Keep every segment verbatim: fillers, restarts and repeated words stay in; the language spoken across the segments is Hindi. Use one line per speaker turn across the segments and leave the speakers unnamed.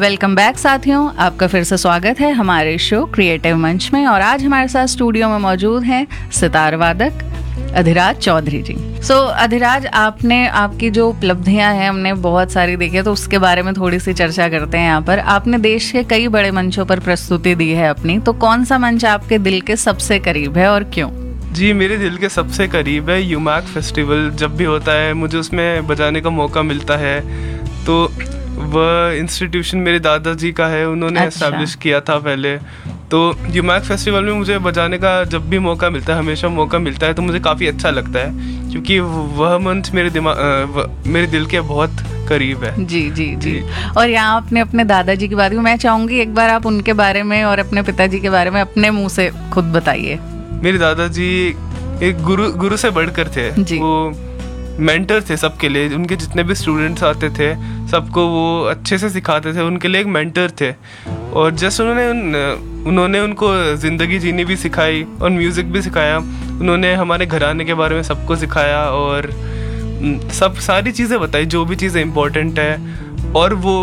वेलकम बैक साथियों, आपका फिर से स्वागत है हमारे शो क्रिएटिव मंच में। और आज हमारे साथ स्टूडियो में मौजूद हैं सितार वादक अधिराज चौधरी जी। सो so, अधिराज, आपने आपकी जो उपलब्धियां हैं हमने बहुत सारी देखी है, तो उसके बारे में थोड़ी सी चर्चा करते हैं यहाँ पर। आपने देश के कई बड़े मंचों पर प्रस्तुति दी है अपनी, तो कौन सा मंच आपके दिल के सबसे करीब है और क्यों?
जी, मेरे दिल के सबसे करीब है यूमैक फेस्टिवल। जब भी होता है मुझे उसमें बजाने का मौका मिलता है, तो वह इंस्टीट्यूशन मेरे दादाजी का है, उन्होंने एस्टैब्लिश अच्छा। किया था पहले। तो यूमैक फेस्टिवल में मुझे बजाने का जब भी मौका मिलता है, हमेशा मौका मिलता है, तो मुझे काफ़ी अच्छा लगता है, क्योंकि वह मंच मेरे दिमाग मेरे दिल के बहुत करीब है।
जी जी जी, जी। और यहाँ आपने अपने दादाजी की बात की, मैं चाहूँगी एक बार आप उनके बारे में और अपने पिताजी के बारे में अपने मुँह से खुद बताइए।
मेरे दादाजी एक गुरु गुरु से बढ़कर थे। वो मेंटर थे सबके लिए, उनके जितने भी स्टूडेंट्स आते थे सबको वो अच्छे से सिखाते थे, उनके लिए एक मेंटर थे। और जस्ट उन्होंने उन, उन्होंने उनको ज़िंदगी जीनी भी सिखाई और म्यूज़िक भी सिखाया। उन्होंने हमारे घराने के बारे में सबको सिखाया और सब सारी चीज़ें बताई, जो भी चीज़ें इम्पोर्टेंट है। और वो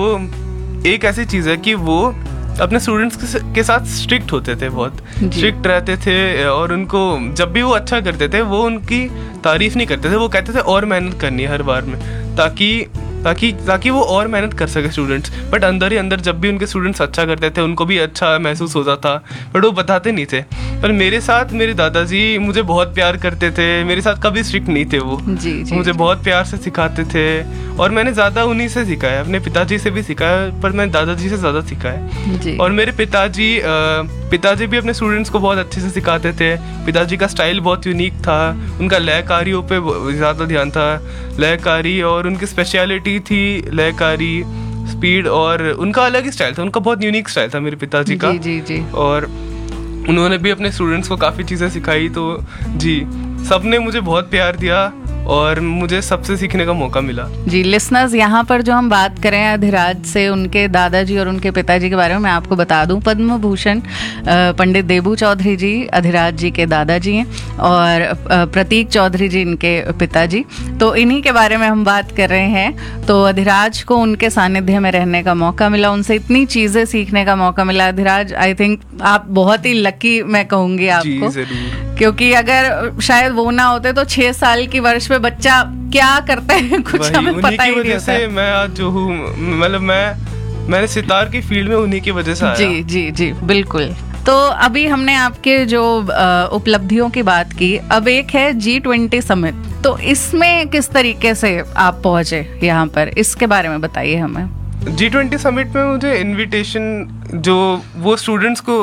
एक ऐसी चीज़ है कि वो अपने स्टूडेंट्स के साथ स्ट्रिक्ट होते थे, बहुत स्ट्रिक्ट रहते थे। और उनको जब भी वो अच्छा करते थे वो उनकी तारीफ नहीं करते थे, वो कहते थे और मेहनत करनी है हर बार में, ताकि ताकि ताकि वो और मेहनत कर सके स्टूडेंट्स। बट अंदर ही अंदर जब भी उनके स्टूडेंट्स अच्छा करते थे उनको भी अच्छा महसूस होता था, बट वो बताते नहीं थे। पर मेरे साथ मेरे दादाजी मुझे बहुत प्यार करते थे, मेरे साथ कभी स्ट्रिक्ट नहीं थे वो। जी, जी, मुझे जी. बहुत प्यार से सिखाते थे और मैंने ज़्यादा उन्हीं से सीखा है, अपने पिताजी से भी सीखा है, पर मैंने दादाजी से ज़्यादा सीखा है। और मेरे पिताजी पिताजी भी अपने स्टूडेंट्स को बहुत अच्छे से सिखाते थे। पिताजी का स्टाइल बहुत यूनिक था, उनका लयकारियों पे ज़्यादा ध्यान था, लयकारी, और उनकी स्पेशलिटी थी लयकारी, स्पीड, और उनका अलग ही स्टाइल था, उनका बहुत यूनिक स्टाइल था मेरे पिताजी का। जी, जी, जी। और उन्होंने भी अपने स्टूडेंट्स को काफ़ी चीज़ें सिखाई। तो जी, सबने मुझे बहुत प्यार दिया और मुझे सबसे सीखने का मौका मिला। जी
लिसनर्स, यहाँ पर जो हम बात करें अधिराज से उनके दादाजी और उनके पिताजी के बारे में, मैं आपको बता दूं पद्म भूषण पंडित देबू चौधरी जी अधिराज जी के दादाजी हैं और प्रतीक चौधरी जी इनके पिताजी। तो इन्हीं के बारे में हम बात कर रहे हैं। तो अधिराज को उनके सानिध्य में रहने का मौका मिला, उनसे इतनी चीज़ें सीखने का मौका मिला। अधिराज, आई थिंक आप बहुत ही लकी मैं कहूँगी आपको, क्योंकि अगर शायद वो ना होते तो छह साल की वर्ष में बच्चा क्या करता है कुछ हमें पता ही नहीं होता।
मैं आज जो हूँ, मतलब मैं मैंने सितार की फील्ड में उन्हीं की वजह से आया।
जी जी जी बिल्कुल। तो अभी हमने आपके जो उपलब्धियों की बात की, अब एक है जी ट्वेंटी समिट, तो इसमें किस तरीके से आप पहुंचे यहाँ पर, इसके बारे में बताइए हमें।
जी ट्वेंटी समिट में मुझे इनविटेशन, जो वो स्टूडेंट्स को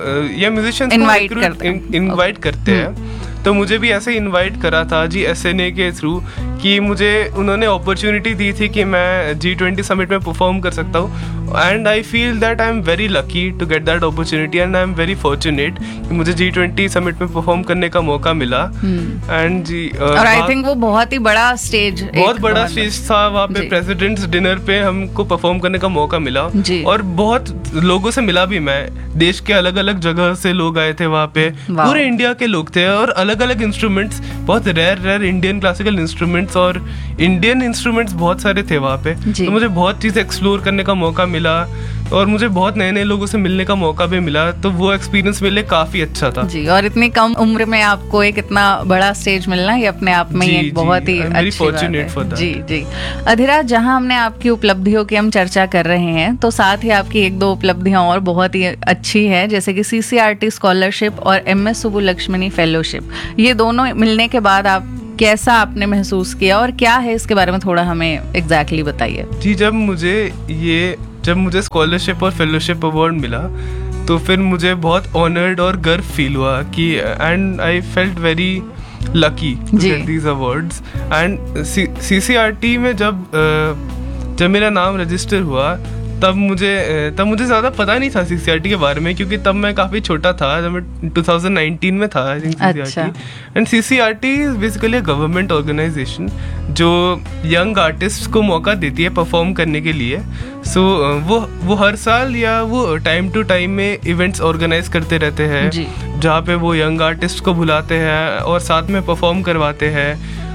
या म्यूजिशियंस
इनवाइट करते,
इनवाइट करते हैं, तो मुझे भी ऐसे इनवाइट करा था जी एस एन ए के थ्रू, कि मुझे उन्होंने अपॉर्चुनिटी दी थी कि मैं जी ट्वेंटी समिट में परफॉर्म कर सकता हूँ। And I feel that I am very lucky to get that opportunity and I am very fortunate कि मुझे जी ट्वेंटी समिट में परफॉर्म करने का मौका मिला। एंड जी
और आई थिंक वो बहुत ही बड़ा स्टेज,
बहुत बड़ा स्टेज था वहाँ पे, प्रेसिडेंट्स डिनर पे हमको परफॉर्म करने का मौका मिला और बहुत लोगों से मिला भी मैं। देश के अलग अलग जगह से लोग आए थे वहाँ पे, पूरे इंडिया के लोग थे, और अलग अलग इंस्ट्रूमेंट्स, बहुत rare rare Indian classical instruments और इंडियन इंस्ट्रूमेंट्स बहुत सारे थे वहाँ पे। तो मुझे बहुत चीज़ें एक्सप्लोर करने का मौका मिला और मुझे बहुत नए नए लोगों से मिलने का मौका भी मिला, तो वो एक्सपीरियंस मेरे लिए काफी अच्छा था।
जी, और इतनी कम उम्र में आपको एक इतना बड़ा स्टेज मिलना, ये अपने आप में एक बहुत ही अच्छी बात है। जी जी अधिराज, जहां हमने आपकी उपलब्धियों की हम चर्चा कर रहे हैं, तो साथ ही आपकी एक दो उपलब्धियां और बहुत ही अच्छी है, जैसे कि सी सी आर टी स्कॉलरशिप और एम एस सुब्बुलक्ष्मी फेलोशिप। ये दोनों मिलने के बाद आप कैसा आपने महसूस किया और क्या है इसके बारे में थोड़ा हमें एग्जैक्टली बताइए।
जी, जब मुझे ये जब मुझे स्कॉलरशिप और फेलोशिप अवार्ड मिला, तो फिर मुझे बहुत ऑनर्ड और गर्व फील हुआ कि and I felt very lucky to get these awards. And C C R T में जब जब मेरा नाम रजिस्टर हुआ, तब मुझे तब मुझे ज़्यादा पता नहीं था सी सी आर टी के बारे में, क्योंकि तब मैं काफ़ी छोटा था, जब मैं टू थाउजेंड नाइनटीन में था I think C C R T. And C C R T is basically a government organisation जो यंग आर्टिस्ट को मौका देती है परफॉर्म करने के लिए। सो so, वो वो हर साल या वो टाइम टू टाइम में इवेंट्स ऑर्गेनाइज करते रहते हैं, जहाँ पे वो यंग आर्टिस्ट को बुलाते हैं और साथ में परफॉर्म करवाते हैं।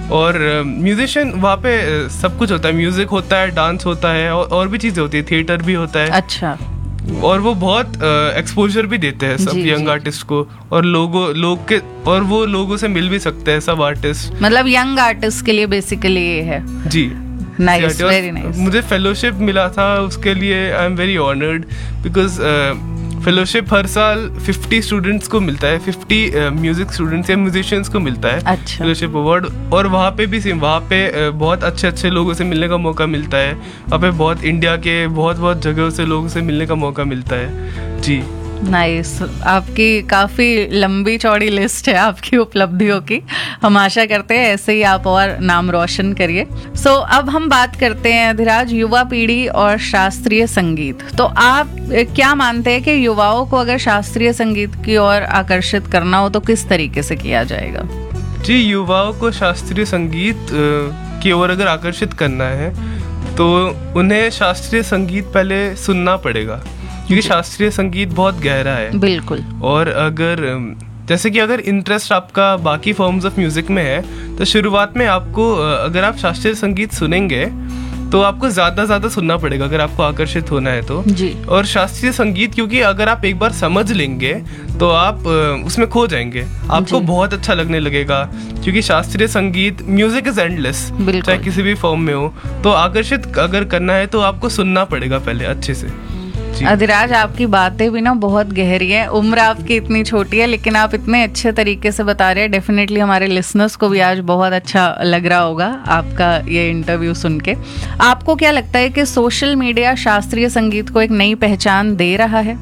और म्यूजिशियन वहाँ पे सब कुछ होता है, म्यूजिक होता है, डांस होता है और, और भी चीज़ें होती है, थिएटर भी होता है।
अच्छा।
और वो बहुत एक्सपोजर भी देते हैं सब यंग आर्टिस्ट को, और लोगों लोग के और वो लोगों से मिल भी सकते हैं सब आर्टिस्ट।
मतलब यंग आर्टिस्ट के लिए बेसिकली ये है।
जी,
नाइस, वेरी नाइस।
मुझे फेलोशिप मिला था, उसके लिए I am very honoured, because fellowship हर साल पचास स्टूडेंट्स को मिलता है, पचास म्यूजिक स्टूडेंट्स या म्यूजिशियंस को मिलता है
अच्छा।
Fellowship award. और वहाँ पे भी सेम, वहाँ पे uh, बहुत अच्छे अच्छे लोगों से मिलने का मौका मिलता है। वहाँ पे बहुत इंडिया के बहुत बहुत जगहों से लोगों से मिलने का मौका मिलता है। जी,
नाइस nice. आपकी काफ़ी लंबी चौड़ी लिस्ट है आपकी उपलब्धियों की। हम आशा करते हैं ऐसे ही आप और नाम रोशन करिए। सो so, अब हम बात करते हैं अधिराज, युवा पीढ़ी और शास्त्रीय संगीत। तो आप क्या मानते हैं कि युवाओं को अगर शास्त्रीय संगीत की ओर आकर्षित करना हो तो किस तरीके से किया जाएगा?
जी, युवाओं को शास्त्रीय संगीत की ओर अगर आकर्षित करना है तो उन्हें शास्त्रीय संगीत पहले सुनना पड़ेगा, क्योंकि शास्त्रीय संगीत बहुत गहरा है।
बिल्कुल।
और अगर जैसे कि अगर इंटरेस्ट आपका बाकी फॉर्म्स ऑफ म्यूजिक में है तो शुरुआत में आपको, अगर आप शास्त्रीय संगीत सुनेंगे तो आपको ज़्यादा ज़्यादा सुनना पड़ेगा अगर आपको आकर्षित होना है तो।
जी।
और शास्त्रीय संगीत, क्योंकि अगर आप एक बार समझ लेंगे तो आप उसमें खो जाएंगे, आपको बहुत अच्छा लगने लगेगा, क्योंकि शास्त्रीय संगीत, म्यूजिक इज एंडलेस, चाहे किसी भी फॉर्म में हो। तो आकर्षित अगर करना है तो आपको सुनना पड़ेगा पहले अच्छे से।
अधिराज, आपकी बातें भी ना बहुत गहरी है, उम्र आपकी इतनी छोटी है लेकिन आप इतने अच्छे तरीके से बता रहे हैं। डेफिनेटली हमारे लिसनर्स को भी आज बहुत अच्छा लग रहा होगा आपका ये इंटरव्यू सुन के। आपको क्या लगता है कि सोशल मीडिया शास्त्रीय संगीत को एक नई पहचान दे रहा है?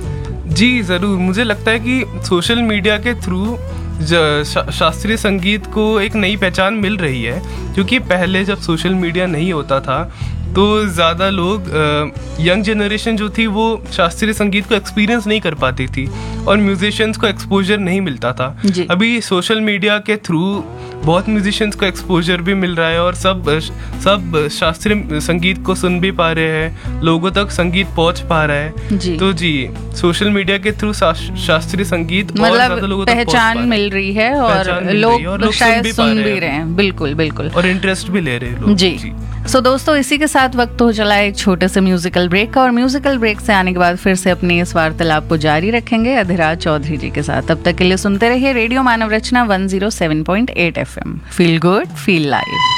जी ज़रूर, मुझे लगता है कि सोशल मीडिया के थ्रू शास्त्रीय संगीत को एक नई पहचान मिल रही है, क्योंकि पहले जब सोशल मीडिया नहीं होता था तो ज़्यादा लोग, यंग जनरेशन जो थी वो शास्त्रीय संगीत को एक्सपीरियंस नहीं कर पाती थी और म्यूजिशियंस को एक्सपोजर नहीं मिलता था। अभी सोशल मीडिया के थ्रू बहुत म्यूजिशियंस को एक्सपोजर भी मिल रहा है और सब सब शास्त्रीय संगीत को सुन भी पा रहे हैं, लोगों तक संगीत पहुंच पा रहा है। जी। तो जी, सोशल मीडिया के थ्रू शास्त्रीय संगीत
मतलब और ज़्यादा लोगों तक पहचान मिल रही है और लोग शायद सुन भी रहे हैं। बिल्कुल बिल्कुल,
और इंटरेस्ट भी ले रहे हैं लोग।
जी। सो so, दोस्तों, इसी के साथ वक्त हो चला है एक छोटे से म्यूजिकल ब्रेक का, और म्यूजिकल ब्रेक से आने के बाद फिर से अपनी इस वार्तालाप को जारी रखेंगे अधिराज चौधरी जी के साथ। तब तक के लिए सुनते रहिए रेडियो मानव रचना one zero seven point eight F M. Feel good, feel live.